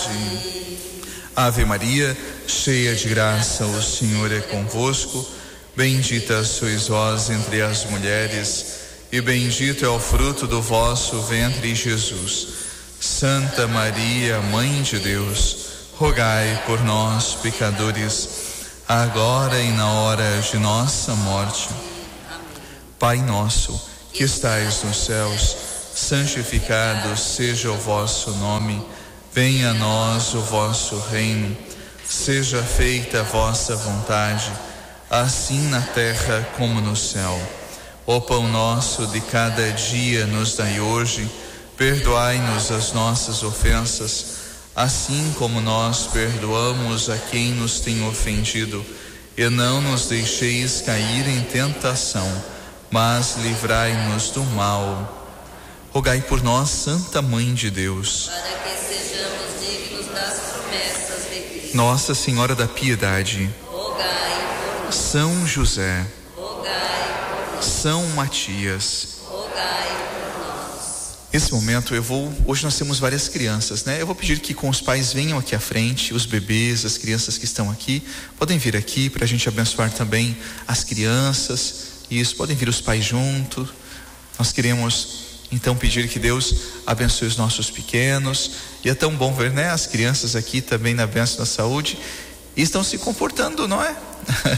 Ave Maria, cheia de graça, o Senhor é convosco. Bendita sois vós entre as mulheres, e bendito é o fruto do vosso ventre, Jesus. Santa Maria, Mãe de Deus, rogai por nós, pecadores, agora e na hora de nossa morte. Pai nosso, que estais nos céus, santificado seja o vosso nome. Venha a nós o vosso reino. Seja feita a vossa vontade, assim na terra como no céu. O pão nosso de cada dia nos dai hoje. Perdoai-nos as nossas ofensas, assim como nós perdoamos a quem nos tem ofendido. E não nos deixeis cair em tentação, mas livrai-nos do mal. Rogai por nós, Santa Mãe de Deus, para que sejamos dignos das promessas de Cristo. Nossa Senhora da Piedade, Rogai por nós. São José, Rogai por nós. São Matias. Rogai por nós. Nesse momento hoje nós temos várias crianças, né? Eu vou pedir que com os pais venham aqui à frente, os bebês, as crianças que estão aqui, podem vir aqui para a gente abençoar também as crianças. Isso, podem vir os pais junto. Nós queremos então pedir que Deus abençoe os nossos pequenos. E é tão bom ver, né, as crianças aqui também na bênção da saúde, e estão se comportando, não é?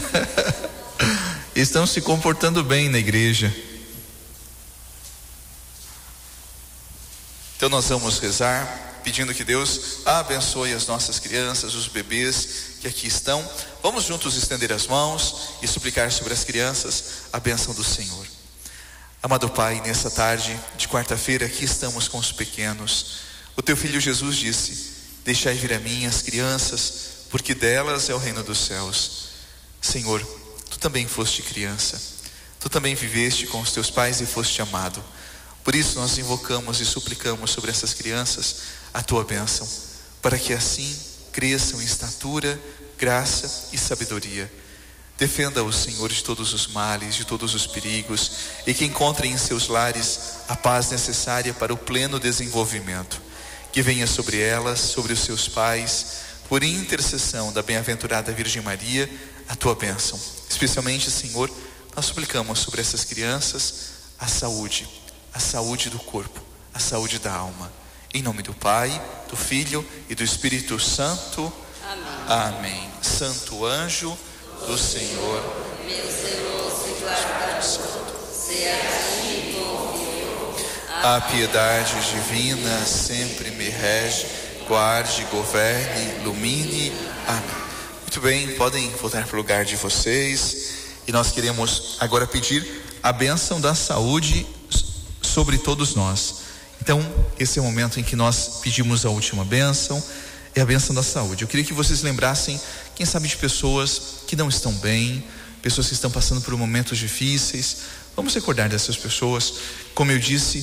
Estão se comportando bem na igreja. Então nós vamos rezar pedindo que Deus abençoe as nossas crianças, os bebês que aqui estão. Vamos juntos estender as mãos e suplicar sobre as crianças a bênção do Senhor. Amado Pai, nessa tarde de quarta-feira aqui estamos com os pequenos. O teu filho Jesus disse: deixai vir a mim as crianças, porque delas é o reino dos céus. Senhor, tu também foste criança, tu também viveste com os teus pais e foste amado. Por isso nós invocamos e suplicamos sobre essas crianças a tua bênção, para que assim cresçam em estatura, graça e sabedoria. Defenda-os, Senhor, de todos os males, de todos os perigos, e que encontrem em seus lares a paz necessária para o pleno desenvolvimento. Que venha sobre elas, sobre os seus pais, por intercessão da bem-aventurada Virgem Maria, a tua bênção. Especialmente, Senhor, nós suplicamos sobre essas crianças a saúde do corpo, a saúde da alma. Em nome do Pai, do Filho e do Espírito Santo. Amém. Amém. Santo anjo do Senhor, Meu zeloso guardador, se a ti confio. a piedade divina sempre me rege, guarde, governe, ilumine. Amém. Muito bem, podem voltar para o lugar de vocês. E nós queremos agora pedir a bênção da saúde sobre todos nós. Então, esse é o momento em que nós pedimos a última bênção, é a bênção da saúde. Eu queria que vocês lembrassem, quem sabe, de pessoas que não estão bem, pessoas que estão passando por momentos difíceis. Vamos recordar dessas pessoas. Como eu disse,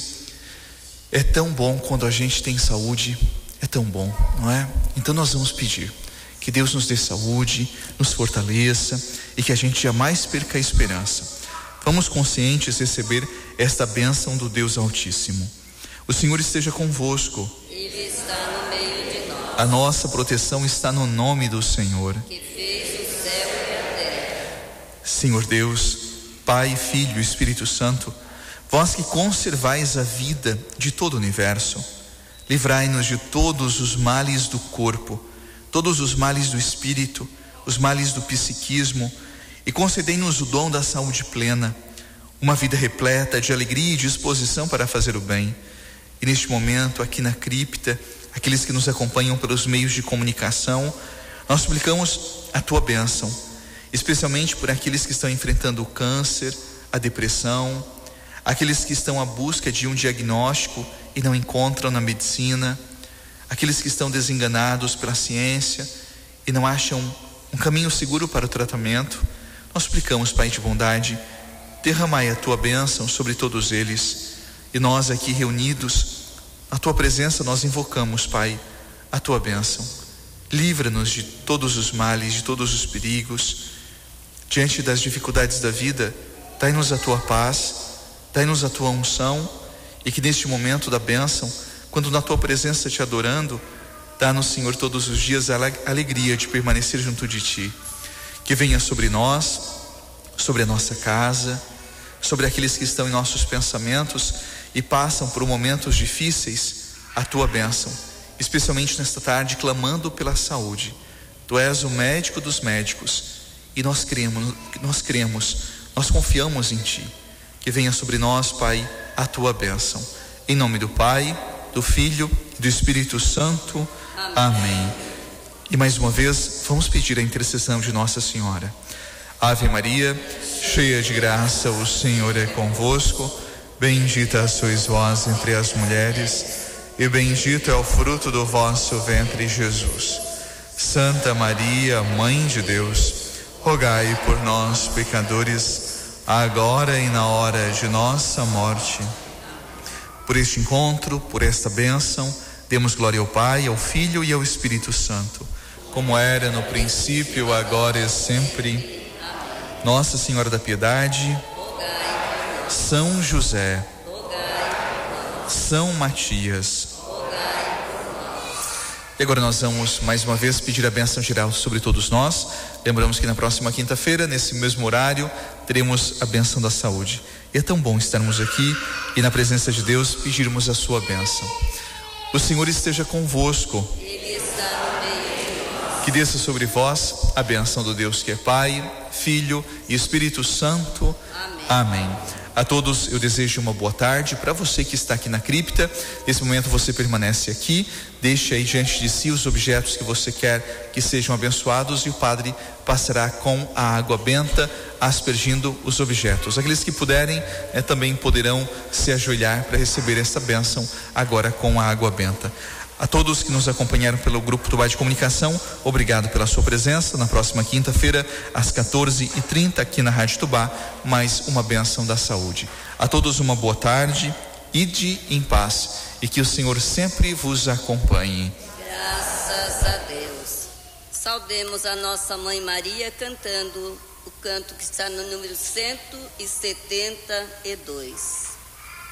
é tão bom quando a gente tem saúde, é tão bom, não é? Então nós vamos pedir que Deus nos dê saúde, nos fortaleça e que a gente jamais perca a esperança. Vamos conscientes receber esta bênção do Deus Altíssimo. O Senhor esteja convosco. Ele está no meio de nós. A nossa proteção está no nome do Senhor, Que fez o céu e a terra. Senhor Deus, Pai, Filho e Espírito Santo, vós que conservais a vida de todo o universo, livrai-nos de todos os males do corpo, todos os males do espírito, os males do psiquismo, e concedei-nos o dom da saúde plena, uma vida repleta de alegria e disposição para fazer o bem. E neste momento, aqui na cripta, aqueles que nos acompanham pelos meios de comunicação, nós suplicamos a tua bênção, especialmente por aqueles que estão enfrentando o câncer, a depressão, aqueles que estão à busca de um diagnóstico e não encontram na medicina, aqueles que estão desenganados pela ciência e não acham um caminho seguro para o tratamento. Nós suplicamos, Pai de bondade, derramai a tua bênção sobre todos eles. E nós aqui reunidos, a tua presença nós invocamos, Pai, a tua bênção. Livra-nos de todos os males, de todos os perigos. Diante das dificuldades da vida, dai-nos a tua paz, dai-nos a tua unção, e que neste momento da bênção, quando na tua presença te adorando, Dá-nos, Senhor, todos os dias a alegria de permanecer junto de Ti. Que venha sobre nós, sobre a nossa casa, sobre aqueles que estão em nossos pensamentos e passam por momentos difíceis, a Tua bênção, especialmente nesta tarde, clamando pela saúde. Tu és o médico dos médicos e nós confiamos em Ti. Que venha sobre nós, Pai, a Tua bênção. Em nome do Pai, do Filho e do Espírito Santo. Amém. E mais uma vez, vamos pedir a intercessão de Nossa Senhora. Ave Maria, cheia de graça, o Senhor é convosco. Bendita sois vós entre as mulheres, e bendito é o fruto do vosso ventre, Jesus. Santa Maria, Mãe de Deus, rogai por nós, pecadores, agora e na hora de nossa morte. Por este encontro, por esta bênção, demos glória ao Pai, ao Filho e ao Espírito Santo, como era no princípio, agora e sempre. Nossa Senhora da Piedade, São José, São Matias. E agora nós vamos mais uma vez pedir a bênção geral sobre todos nós. Lembramos que na próxima quinta-feira, nesse mesmo horário, teremos a bênção da saúde. E é tão bom estarmos aqui e na presença de Deus pedirmos a sua bênção. O Senhor esteja convosco. Ele está no meio de nós. Que desça sobre vós a bênção do Deus que é Pai, Filho e Espírito Santo. Amém. A todos eu desejo uma boa tarde. Para você que está aqui na cripta, nesse momento você permanece aqui, deixe aí diante de si os objetos que você quer que sejam abençoados e o padre passará com a água benta aspergindo os objetos. Aqueles que puderem também poderão se ajoelhar para receber essa bênção agora com a água benta. A todos que nos acompanharam pelo Grupo Tubá de Comunicação, obrigado pela sua presença. Na próxima quinta-feira, às 14h30, aqui na Rádio Tubá, mais uma bênção da saúde. A todos uma boa tarde, ide em paz e que o Senhor sempre vos acompanhe. Graças a Deus. Saudemos a nossa Mãe Maria cantando o canto que está no número 172.